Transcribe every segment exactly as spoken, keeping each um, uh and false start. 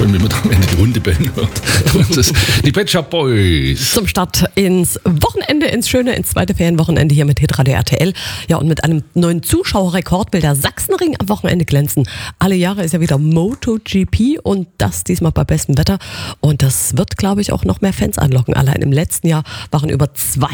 freue mich immer, wenn ich die Hunde bellen hört. Und das, die Pet Shop Boys. Zum Start ins Wochenende, ins schöne, ins zweite Ferienwochenende hier mit Hitradio R T L. Ja, und mit einem neuen Zuschauerrekord will der Sachsenring am Wochenende glänzen. Alle Jahre ist ja wieder MotoGP und das diesmal bei bestem Wetter. Und das wird, glaube ich, auch noch mehr Fans anlocken. Allein im letzten Jahr waren über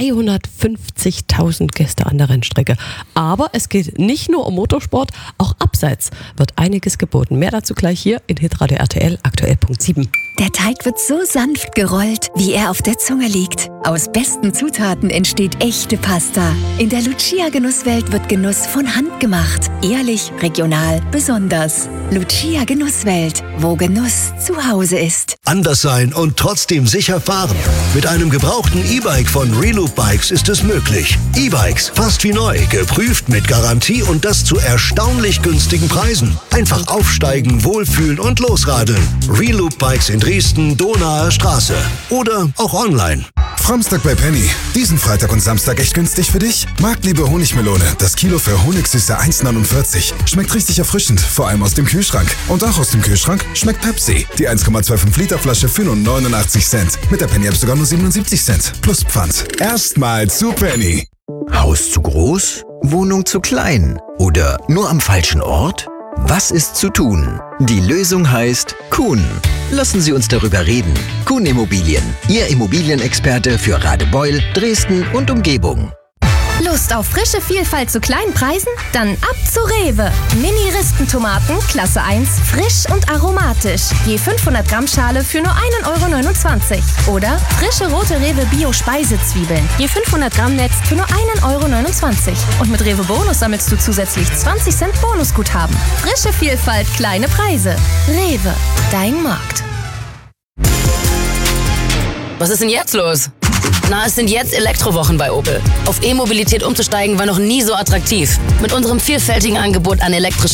zweihundertfünfzigtausend Gäste an der Rennstrecke. Aber es geht nicht nur um Motorsport, auch abseits wird einiges geboten. Mehr dazu gleich hier in Hitradio R T L, aktuell Punkt sieben. Der Teig wird so sanft gerollt, wie er auf der Zunge liegt. Aus besten Zutaten entsteht echte Pasta. In der Lucia-Genusswelt wird Genuss von Hand gemacht. Ehrlich, regional, besonders. Lucia Genusswelt, wo Genuss zu Hause ist. Anders sein und trotzdem sicher fahren. Mit einem gebrauchten E-Bike von Reloop Bikes ist es möglich. E-Bikes, fast wie neu, geprüft mit Garantie und das zu erstaunlich günstigen Preisen. Einfach aufsteigen, wohlfühlen und losradeln. Reloop Bikes in Dresden, Donaer Straße. Oder auch online. Framstag bei Penny. Diesen Freitag und Samstag echt günstig für dich? Marktliebe Honigmelone. Das Kilo für Honigsüße eins neunundvierzig. Schmeckt richtig erfrischend, vor allem aus dem Kühlschrank. Und auch aus dem Kühlschrank schmeckt Pepsi. Die eins Komma fünfundzwanzig Liter Flasche für nur neunundachtzig Cent. Mit der Penny App sogar nur siebenundsiebzig Cent. Plus Pfand. Erstmal zu Penny. Haus zu groß? Wohnung zu klein? Oder nur am falschen Ort? Was ist zu tun? Die Lösung heißt Kuhn. Lassen Sie uns darüber reden. Kuhn Immobilien, Ihr Immobilienexperte für Radebeul, Dresden und Umgebung. Lust auf frische Vielfalt zu kleinen Preisen? Dann ab zu Rewe. Mini-Rispentomaten, Klasse eins, frisch und aromatisch. Je fünfhundert Gramm Schale für nur ein Euro neunundzwanzig. Oder frische rote Rewe Bio-Speisezwiebeln. Je fünfhundert Gramm Netz für nur ein Euro neunundzwanzig. Und mit Rewe Bonus sammelst du zusätzlich zwanzig Cent Bonusguthaben. Frische Vielfalt, kleine Preise. Rewe, dein Markt. Was ist denn jetzt los? Na, es sind jetzt Elektrowochen bei Opel. Auf E-Mobilität umzusteigen war noch nie so attraktiv. Mit unserem vielfältigen Angebot an elektrischen